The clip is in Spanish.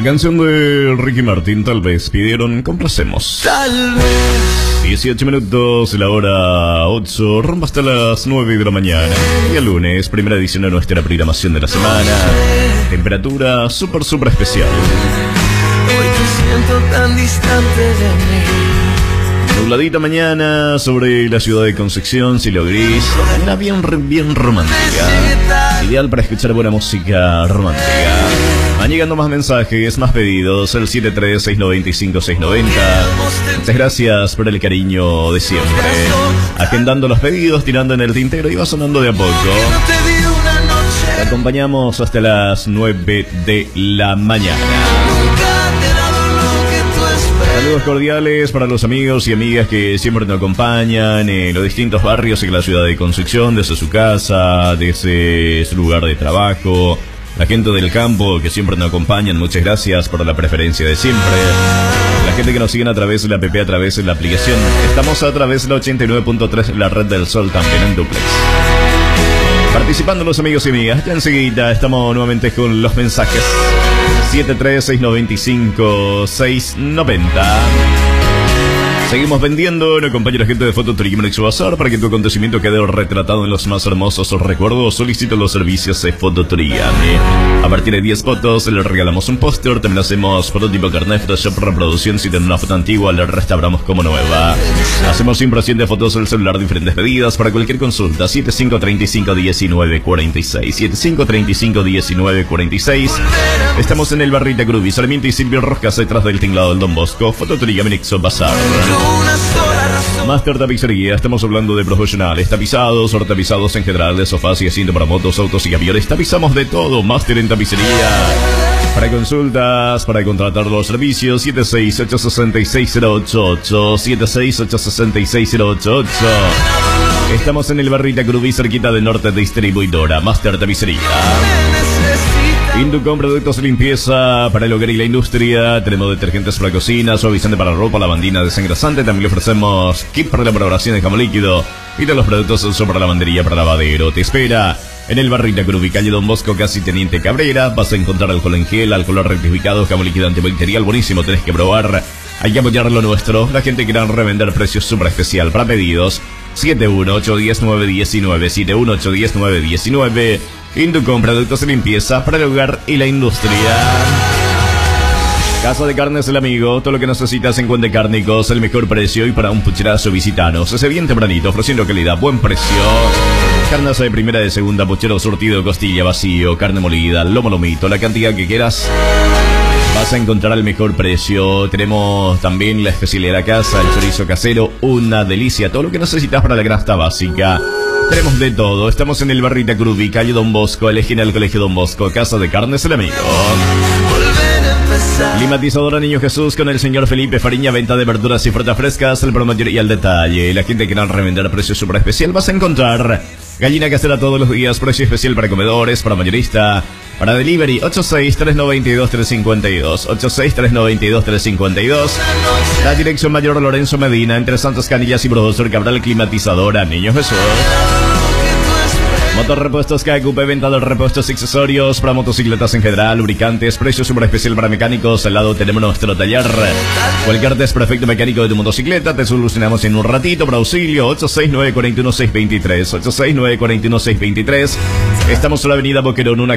canción de Ricky Martin, tal vez, pidieron, complacemos. Tal vez. 18 minutos, la hora 8, rumbo hasta las 9 de la mañana. Día lunes, primera edición de nuestra programación de la semana. Temperatura súper especial. Hoy te siento tan distante de mí. Nubladita mañana sobre la ciudad de Concepción, cielo gris. Una bien romántica. Ideal para escuchar buena música romántica. Van llegando más mensajes, más pedidos, el 73-695-690. Muchas gracias por el cariño de siempre. Agendando los pedidos, tirando en el tintero y va sonando de a poco. Te acompañamos hasta las 9 de la mañana. Saludos cordiales para los amigos y amigas que siempre nos acompañan en los distintos barrios de la ciudad de Concepción, desde su casa, desde su lugar de trabajo. La gente del campo que siempre nos acompañan, muchas gracias por la preferencia de siempre. La gente que nos sigue a través de la app, a través de la aplicación. Estamos a través de la 89.3, la red del sol, también en duplex. Participando los amigos y amigas, ya enseguida estamos nuevamente con los mensajes. 73-695-690. Seguimos vendiendo, nos acompaña la gente de Fototurismo Nexo Bazar. Para que tu acontecimiento quede retratado en los más hermosos recuerdos, solicito los servicios de Fototurismo. A partir de 10 fotos le regalamos un póster. También hacemos fototipo carnet, Photoshop, reproducción. Si tiene una foto antigua, la restauramos como nueva. Hacemos impresión de fotos del celular, diferentes pedidas. Para cualquier consulta, 7535-1946. 7535-1946. Estamos en el Barrita Grubi, Sarmiento y Silvio Roscas, detrás del tinglado del Don Bosco. Fototurismo Nexo Bazar. Master Tapicería, estamos hablando de profesionales, tapizados en general, de sofás y asiento para motos, autos y aviones. Tapizamos de todo. Master en Tapicería. Para consultas, para contratar los servicios, 768-66-088, 768-66-088. Estamos en el Barrita Grubi, cerquita de Norte Distribuidora. Master Tapicería. Inducom, productos de limpieza para el hogar y la industria. Tenemos detergentes para cocina, suavizante para ropa, lavandina desengrasante. También le ofrecemos kit para la elaboración de jamón líquido y de los productos de uso para lavandería, para lavadero. Te espera en el Barrita Grubi, calle Don Bosco, casi Teniente Cabrera. Vas a encontrar alcohol en gel, alcohol rectificado, jamón líquido antibacterial. Buenísimo, tenés que probar. Hay que apoyar lo nuestro. La gente quiere revender precios súper especial. Para pedidos, 718-10-919, 718-10-919. Inducom, productos de limpieza para el hogar y la industria. Casa de Carnes El Amigo, todo lo que necesitas en Cuente Cárnicos, el mejor precio y para un pucherazo visitanos. Ese bien tempranito, ofreciendo calidad, buen precio. Carnes de primera, de segunda, puchero surtido, costilla, vacío, carne molida, lomo lomito, la cantidad que quieras. Vas a encontrar el mejor precio. Tenemos también la especialidad de la casa, el chorizo casero, una delicia. Todo lo que necesitas para la canasta básica. Tenemos de todo. Estamos en el Barrita Grubi, calle Don Bosco, el esquina del Colegio Don Bosco, Casa de Carnes El Amigo. Climatizadora Niño Jesús con el señor Felipe Fariña, venta de verduras y frutas frescas, el promotor y al detalle. La gente que quiera revender precio súper especial, vas a encontrar gallina casera todos los días, precio especial para comedores, para mayorista, para delivery, 86-392-352, 86-392-352. La dirección Mayor Lorenzo Medina, entre Santos Canillas y Profesor Cabral. Climatizadora Niño Jesús. Motorrepuestos KQP, venta de repuestos y accesorios para motocicletas en general, lubricantes, precio súper especial para mecánicos. Al lado tenemos nuestro taller. Cualquier desperfecto mecánico de tu motocicleta te solucionamos en un ratito. Para auxilio, 869-41-623, 869-41-623. Estamos en la avenida Boquerón, una